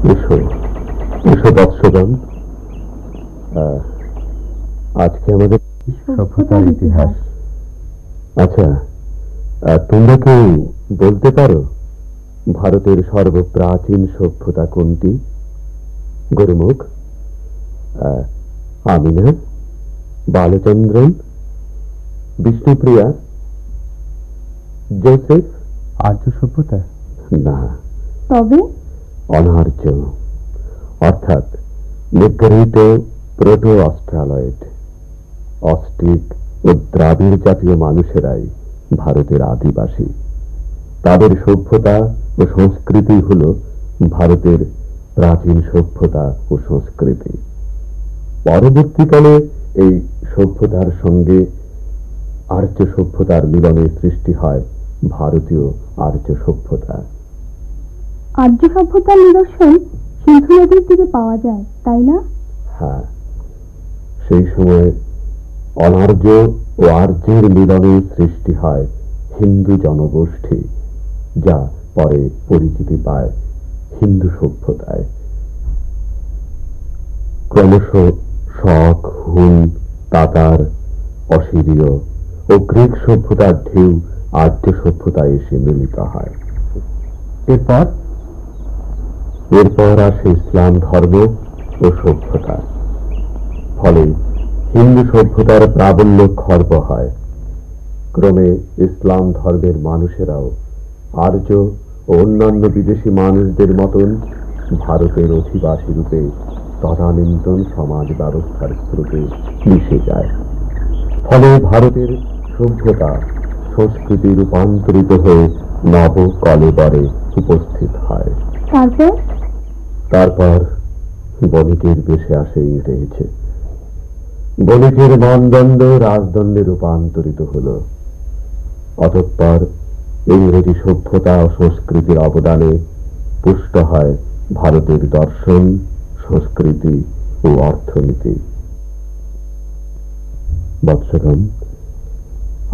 এসো এসো বৎসগণ, আজকে আমাদের সভ্যতার ইতিহাস। আচ্ছা, তোমরা কেউ বলতে পারো ভারতের সর্বপ্রাচীন সভ্যতা কোনটি? গুরুমুখ, আমিনা, বালচন্দ্রন, বিষ্ণুপ্রিয়া, জোসেফ? আর্য সভ্যতা না, তবে অনার্য, অর্থাৎ নিগ্রিত প্রোটো অস্ট্রালয়েড, অস্ট্রিক ও দ্রাবিড় জাতীয় মানুষেরাই ভারতের আদিবাসী। তাদের সভ্যতা ও সংস্কৃতি হল ভারতের প্রাচীন সভ্যতা ও সংস্কৃতি। পরবর্তীকালে এই সভ্যতার সঙ্গে আর্য সভ্যতার মিলনে সৃষ্টি হয় ভারতীয় আর্য সভ্যতা। আর্য সভ্যতার নিদর্শন সিন্ধু নদীর দিকে পাওয়া যায়, তাই না? হ্যাঁ, সেই সময় অনার্য ও আর্যের মিলনে সৃষ্টি হয় হিন্দু জনগোষ্ঠী, যা পরে পরিচিতি পায় হিন্দু সভ্যতায়। ক্রমশ শক, হুন, তাতার, অসিরীয় ও গ্রিক সভ্যতার ঢেউ আর্য সভ্যতায় এসে মিলিত হয়। এরপর আসে ইসলাম ধর্ম ও সভ্যতা। ফলে হিন্দু সভ্যতার প্রাবল্য খর্ব হয়। ক্রমে ইসলাম ধর্মের মানুষেরাও আর্য ও অন্যান্য বিদেশি মানুষদের মতন ভারতের অধিবাসী রূপে তদানীন্তন সমাজ ব্যবস্থার স্রোতে মিশে যায়। ফলে ভারতের সভ্যতা সংস্কৃতি রূপান্তরিত হয়ে নব কলেবরে উপস্থিত হয়। তারপর বণিকের বেশে আসে ইংরেজ। বণিকের মানদণ্ড রাজদণ্ডে রূপান্তরিত হল। অতঃপর ইংরেজি সভ্যতা ও সংস্কৃতির অবদানে পুষ্ট হয় ভারতের দর্শন, সংস্কৃতি ও অর্থনীতি। বৎসগণ,